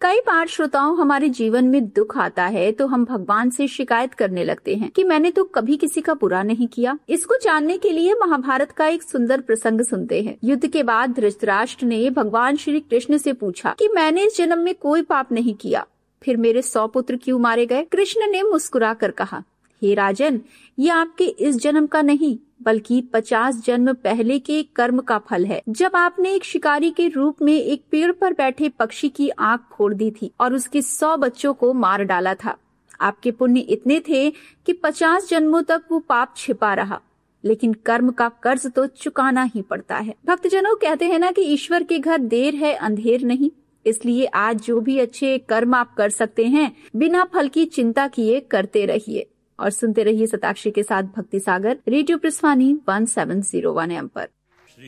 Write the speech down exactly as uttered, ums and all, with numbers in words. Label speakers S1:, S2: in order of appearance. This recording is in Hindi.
S1: कई बार श्रोताओं, हमारे जीवन में दुख आता है तो हम भगवान से शिकायत करने लगते हैं कि मैंने तो कभी किसी का बुरा नहीं किया। इसको जानने के लिए महाभारत का एक सुंदर प्रसंग सुनते हैं। युद्ध के बाद धृतराष्ट्र ने भगवान श्री कृष्ण से पूछा कि मैंने इस जन्म में कोई पाप नहीं किया, फिर मेरे सौ पुत्र क्यों मारे गए? कृष्ण ने मुस्कुरा कर कहा, हे राजन, ये आपके इस जन्म का नहीं बल्कि पचास जन्म पहले के कर्म का फल है। जब आपने एक शिकारी के रूप में एक पेड़ पर बैठे पक्षी की आंख फोड़ दी थी और उसके सौ बच्चों को मार डाला था। आपके पुण्य इतने थे कि पचास जन्मों तक वो पाप छिपा रहा, लेकिन कर्म का कर्ज तो चुकाना ही पड़ता है। भक्तजनों, कहते हैं ना कि ईश्वर के घर देर है अंधेर नहीं। इसलिए आज जो भी अच्छे कर्म आप कर सकते हैं, बिना फल की चिंता किए करते रहिए और सुनते रहिए शताक्षी के साथ भक्ति सागर, radio प्रस्थानी one seven zero one M पर।